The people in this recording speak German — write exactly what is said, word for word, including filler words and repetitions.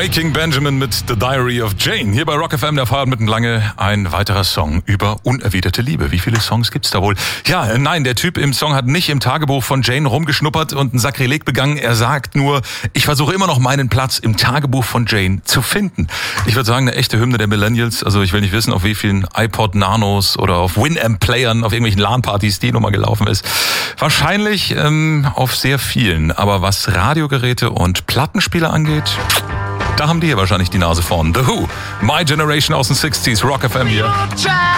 Breaking Benjamin mit The Diary of Jane. Hier bei Rock F M, der Fahrt mitten lange, ein weiterer Song über unerwiderte Liebe. Wie viele Songs gibt's da wohl? Ja, nein, der Typ im Song hat nicht im Tagebuch von Jane rumgeschnuppert und ein Sakrileg begangen. Er sagt nur, ich versuche immer noch meinen Platz im Tagebuch von Jane zu finden. Ich würde sagen, eine echte Hymne der Millennials. Also ich will nicht wissen, auf wie vielen iPod Nanos oder auf Winamp-Playern, auf irgendwelchen LAN-Partys die Nummer gelaufen ist. Wahrscheinlich ähm, auf sehr vielen. Aber was Radiogeräte und Plattenspieler angeht, da haben die hier wahrscheinlich die Nase vorn. The Who, My Generation aus den sechziger, Rock F M hier.